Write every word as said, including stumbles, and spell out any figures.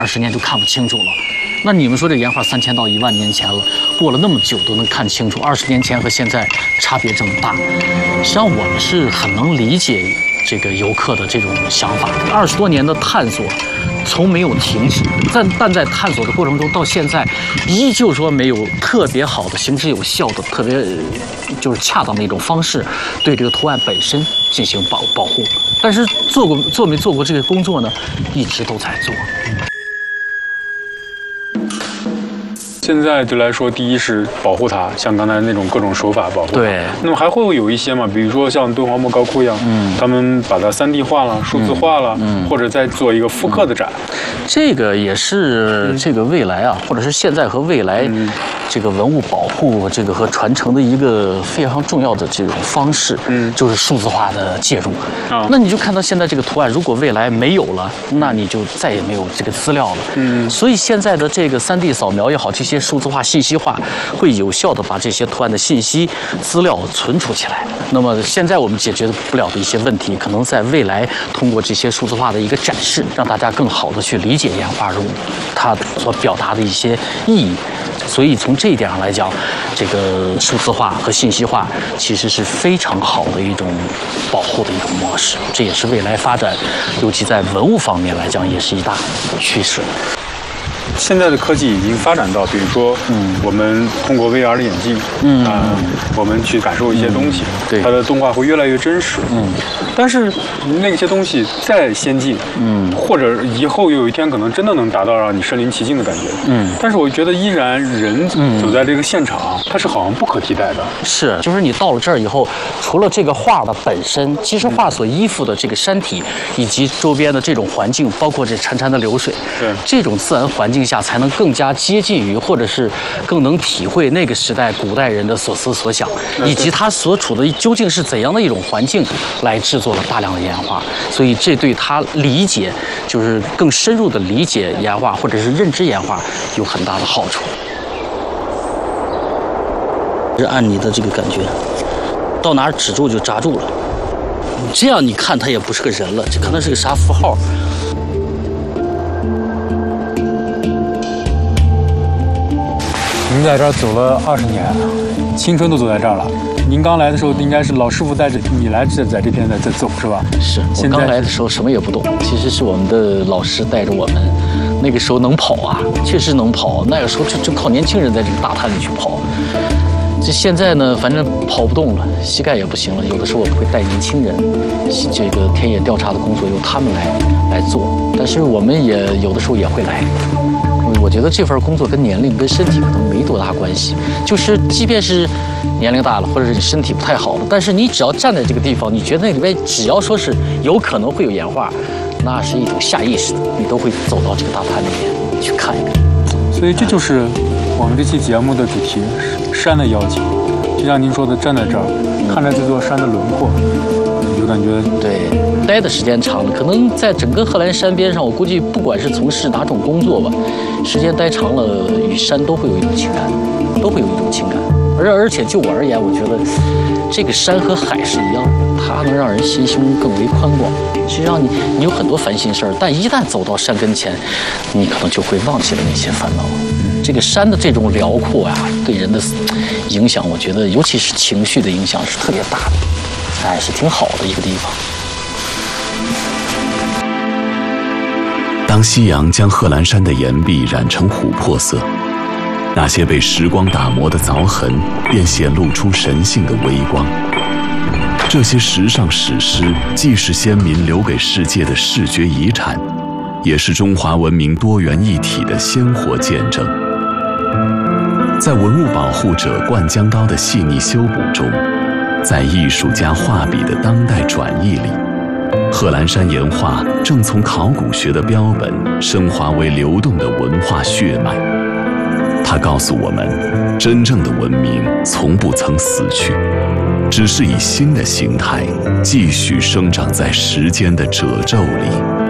二十年就看不清楚了。那你们说这岩画三千到一万年前了，过了那么久都能看清楚，二十年前和现在差别这么大，实际上我们是很能理解这个游客的这种想法。二十多年的探索，从没有停止，但但在探索的过程中，到现在依旧说没有特别好的、行之有效的、特别就是恰当的一种方式，对这个图案本身进行保保护。但是做过做没做过这个工作呢，一直都在做。 现在就来说，第一是保护它，像刚才那种各种手法保护它。 对。 那么还会有一些嘛，比如说像敦煌莫高窟一样，嗯，他们把它三 D 化了、数字化了，嗯，或者再做一个复刻的展。 这个也是这个未来啊，或者是现在和未来这个文物保护、这个和传承的一个非常重要的这种方式，嗯，就是数字化的介入。啊，那你就看到现在这个图案，如果未来没有了，那你就再也没有这个资料了。嗯，所以现在的这个三 D 扫描也好，这些数字化、信息化会有效地把这些图案的信息资料存储起来。那么现在我们解决不了的一些问题，可能在未来通过这些数字化的一个展示，让大家更好地去理解岩画中它所表达的一些意义。所以从这一点上来讲，这个数字化和信息化其实是非常好的一种保护的一种模式，这也是未来发展，尤其在文物方面来讲，也是一大趋势。 现在的科技已经发展到，比如说，嗯，我们通过 V R 的眼镜，嗯啊、呃，我们去感受一些东西，嗯、对，它的动画会越来越真实，嗯。但是那些东西再先进，嗯，或者以后有一天可能真的能达到让你身临其境的感觉，嗯。但是我觉得依然人走在这个现场，嗯、它是好像不可替代的。是，就是你到了这儿以后，除了这个画的本身，其实画所依附的这个山体以及周边的这种环境，包括这潺潺的流水，对，这种自然环境下才能更加接近于，或者是更能体会那个时代古代人的所思所想，以及他所处的究竟是怎样的一种环境来制作了大量的岩画。所以这对他理解，就是更深入的理解岩画或者是认知岩画有很大的好处。是按你的这个感觉，到哪儿止住就扎住了，这样你看它也不是个人了，这可能是个啥符号。 您在这儿走了二十年，青春都走在这儿了。您刚来的时候，应该是老师傅带着你来这在这边在在走，是吧？ 是我刚来的时候什么也不懂，其实是我们的老师带着我们。那个时候能跑啊，确实能跑。那个时候就就靠年轻人在这个大滩里去跑。这现在呢，反正跑不动了，膝盖也不行了。有的时候我们会带年轻人，这个田野调查的工作由他们来来做，但是我们也有的时候也会来。我觉得这份工作跟年龄、跟身体可能没多大关系，就是即便是年龄大了，或者是你身体不太好了，但是你只要站在这个地方，你觉得那里边只要说是有可能会有岩画，那是一种下意识的，你都会走到这个大滩里面去看一看。 所以这就是我们这期节目的主题——山的邀请。就像您说的，站在这儿，看着这座山的轮廓，你就感觉对。待的时间长了，可能在整个贺兰山边上，我估计不管是从事哪种工作吧，时间待长了，与山都会有一种情感，都会有一种情感。而而且就我而言，我觉得这个山和海是一样的，它能让人心胸更为宽广。实际上你你有很多烦心事儿，但一旦走到山跟前，你可能就会忘记了那些烦恼。这个山的这种辽阔呀、啊，对人的影响，我觉得尤其是情绪的影响是特别大的，哎，是挺好的一个地方。 当夕阳将贺兰山的岩壁染成琥珀色，那些被时光打磨的凿痕便显露出神性的微光。这些石上史诗既是先民留给世界的视觉遗产，也是中华文明多元一体的鲜活见证。在文物保护者灌江刀的细腻修补中，在艺术家画笔的当代转译里，贺兰山岩画正从考古学的标本升华为流动的文化血脉。它告诉我们，真正的文明从不曾死去，只是以新的形态继续生长在时间的褶皱里。